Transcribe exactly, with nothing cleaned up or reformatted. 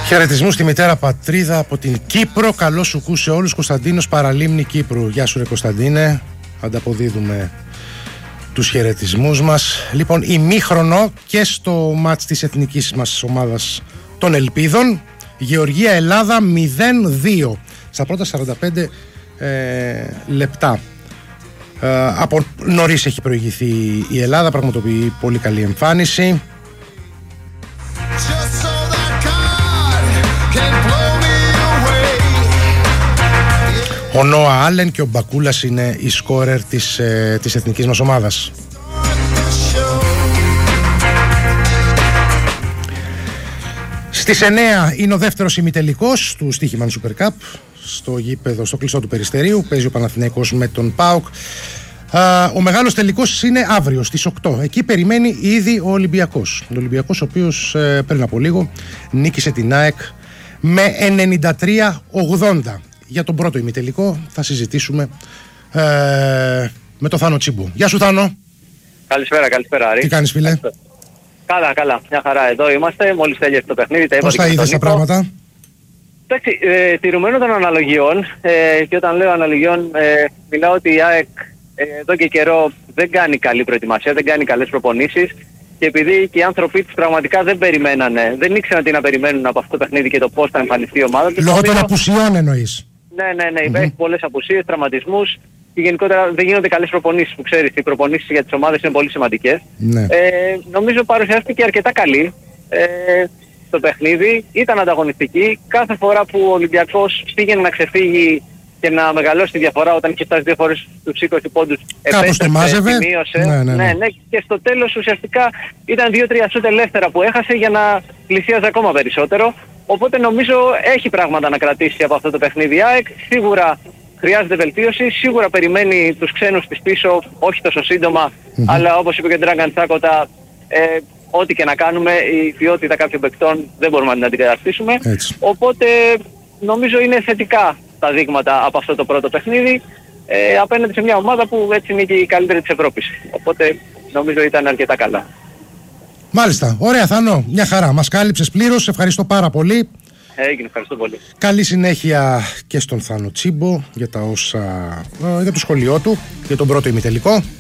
Χαιρετισμού στη μητέρα πατρίδα από την Κύπρο. Καλό σου κου σε όλους. Κωνσταντίνος Παραλίμνη Κύπρου. Γεια σου ρε Κωνσταντίνε. Ανταποδίδουμε τους χαιρετισμούς μας. Λοιπόν, ημίχρονο και στο μάτς της εθνικής μας ομάδας των Ελπίδων. Γεωργία Ελλάδα μηδέν δύο στα πρώτα σαράντα πέντε ε, λεπτά. Ε, από νωρίς έχει προηγηθεί η Ελλάδα, πραγματοποιεί πολύ καλή εμφάνιση. Ο Νόα Άλεν και ο Μπακούλας είναι οι σκόρερ της, ε, της εθνικής μας ομάδας. Στις εννέα είναι ο δεύτερος ημιτελικός του Στοίχημαν Super Cup στο γήπεδο, στο κλειστό του Περιστερίου. Παίζει ο Παναθηναϊκός με τον ΠΑΟΚ. Ο μεγάλος τελικός είναι αύριο στις οκτώ. Εκεί περιμένει ήδη ο Ολυμπιακός. Ο Ολυμπιακός, ο οποίος ε, πριν από λίγο νίκησε την ΑΕΚ με ενενήντα τρία ογδόντα. Για τον πρώτο ημιτελικό θα συζητήσουμε ε, με τον Θάνο Τσίμπο. Γεια σου Θάνο. Καλησπέρα, καλησπέρα Άρη. Τι κάνεις φίλε? Καλά, καλά. Μια χαρά εδώ είμαστε. Μόλις τέλειωσε το παιχνίδι. Πώς τα είδες τα πράγματα? Εντάξει, ε, τηρουμένο των αναλογιών ε, και όταν λέω αναλογιών ε, μιλάω ότι η ΑΕΚ ε, εδώ και καιρό δεν κάνει καλή προετοιμασία, δεν κάνει καλές προπονήσεις και επειδή και οι άνθρωποι τους πραγματικά δεν περιμένανε, δεν ήξεραν τι να περιμένουν από αυτό το παιχνίδι και το πώς θα εμφανιστεί η ομάδα τους. Λόγω των απουσιών εννοείς? Ναι, ναι, ναι. Mm-hmm. Υπάρχει πολλές απουσίες, τραυματισμούς και γενικότερα δεν γίνονται καλές προπονήσεις που ξέρεις. Οι προπονήσεις για τις ομάδες είναι πολύ σημαντικές. Ναι. Ε, νομίζω παρουσιάστηκε αρκετά καλή. Ε, το παιχνίδι ήταν ανταγωνιστική. Κάθε φορά που ο Ολυμπιακός πήγαινε να ξεφύγει και να μεγαλώσει τη διαφορά όταν είχε φτάσει δύο φορές στους είκοσι πόντους, κάπως το μάζευε. Μείωσε. Ναι, ναι, ναι. Ναι, ναι, και στο τέλος ουσιαστικά ήταν δύο τρία σούτ ελεύθερα που έχασε για να πλησίαζε ακόμα περισσότερο. Οπότε νομίζω έχει πράγματα να κρατήσει από αυτό το παιχνίδι η ΑΕΚ. Σίγουρα χρειάζεται βελτίωση, σίγουρα περιμένει τους ξένους της πίσω, όχι τόσο σύντομα, mm-hmm. αλλά όπως είπε και ο Ντράγκαν Τσάκοτα, ε, ό,τι και να κάνουμε, η ποιότητα κάποιων παικτών δεν μπορούμε να την αντικαταστήσουμε. Οπότε νομίζω είναι θετικά τα δείγματα από αυτό το πρώτο παιχνίδι ε, απέναντι σε μια ομάδα που έτσι είναι και η καλύτερη της Ευρώπης. Οπότε νομίζω ήταν αρκετά καλά. Μάλιστα. Ωραία Θάνο, μια χαρά. Μας κάλυψες πλήρως, ευχαριστώ πάρα πολύ. Έγινε, ευχαριστώ πολύ. Καλή συνέχεια και στον Θάνο Τσίμπο για, τα όσα, για το σχολείο του, για τον πρώτο ημιτελικό.